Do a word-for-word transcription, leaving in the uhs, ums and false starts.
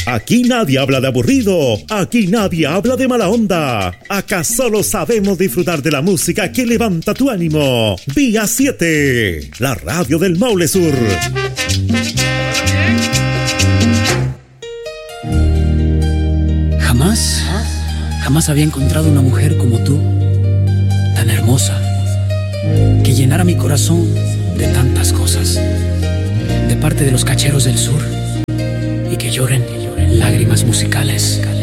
Aquí nadie habla de aburrido, aquí nadie habla de mala onda. Acá solo sabemos disfrutar de la música que levanta tu ánimo. Vía siete, la radio del Maule Sur. Jamás, jamás había encontrado una mujer como tú, tan hermosa, que llenara mi corazón de tantas cosas, de parte de los cacheros del sur, y que lloren lágrimas musicales.